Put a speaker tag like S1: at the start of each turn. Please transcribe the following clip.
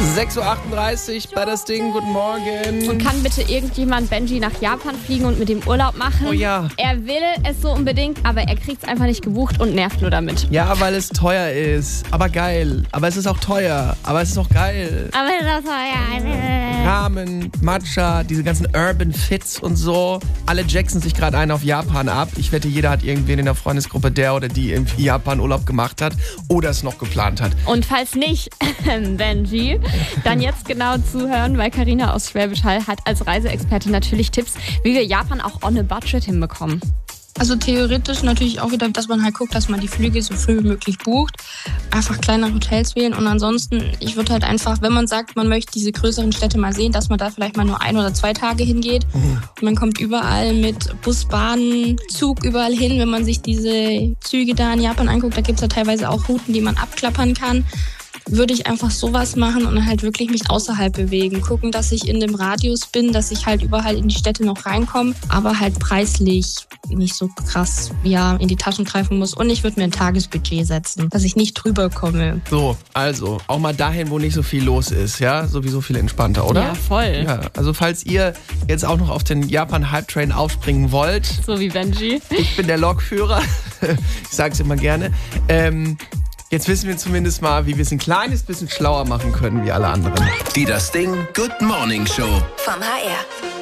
S1: 6.38 Uhr bei das Ding, guten Morgen.
S2: Und kann bitte irgendjemand Benji nach Japan fliegen und mit dem Urlaub machen?
S1: Oh ja.
S2: Er will es so unbedingt, aber er kriegt es einfach nicht gebucht und nervt nur damit.
S1: Ja, weil es teuer ist, aber geil. Aber es ist auch teuer, aber es ist auch geil.
S2: Aber es ist auch teuer.
S1: Ramen, Matcha, diese ganzen Urban Fits und so. Alle jacksen sich gerade einen auf Japan ab. Ich wette, jeder hat irgendwen in der Freundesgruppe, der oder die irgendwie Japan-Urlaub gemacht hat oder es noch geplant hat.
S2: Und falls nicht, Benji, dann jetzt genau zuhören, weil Carina aus Schwäbisch Hall hat als Reiseexpertin natürlich Tipps, wie wir Japan auch on a budget hinbekommen.
S3: Also theoretisch natürlich auch wieder, dass man halt guckt, dass man die Flüge so früh wie möglich bucht. Einfach kleinere Hotels wählen und ansonsten, ich würde halt einfach, wenn man sagt, man möchte diese größeren Städte mal sehen, dass man da vielleicht mal nur 1 oder 2 Tage hingeht. Und man kommt überall mit Bus, Bahn, Zug überall hin. Wenn man sich diese Züge da in Japan anguckt, da gibt es ja teilweise auch Routen, die man abklappern kann. Würde ich einfach sowas machen und halt wirklich mich außerhalb bewegen. Gucken, dass ich in dem Radius bin, dass ich halt überall in die Städte noch reinkomme, aber halt preislich nicht so krass in die Taschen greifen muss. Und ich würde mir ein Tagesbudget setzen, dass ich nicht drüber komme.
S1: So, also auch mal dahin, wo nicht so viel los ist, ja? Sowieso viel entspannter, oder?
S2: Ja, voll.
S1: Ja, also falls ihr jetzt auch noch auf den Japan-Hype-Train aufspringen wollt.
S2: So wie Benji.
S1: Ich bin der Lokführer. Ich sag's immer gerne. Jetzt wissen wir zumindest mal, wie wir es ein kleines bisschen schlauer machen können wie alle anderen.
S4: Die Das Ding Good Morning Show
S5: vom HR.